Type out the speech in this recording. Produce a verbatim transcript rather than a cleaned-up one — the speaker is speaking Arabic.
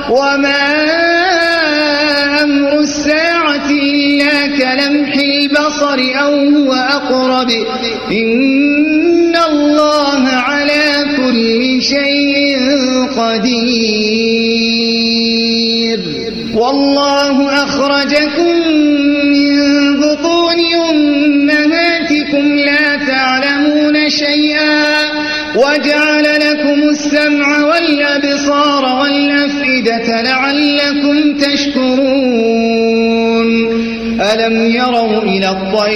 وما أمر الساعة إلا كلمح البصر أو هو أقرب إن الله على كل شيء قدير والله أخرجكم من بطون أمهاتكم لا تعلمون شيئا وجعل لكم السمع والأبصار والأفئدة لعلكم تشكرون ألم يروا إلى الطير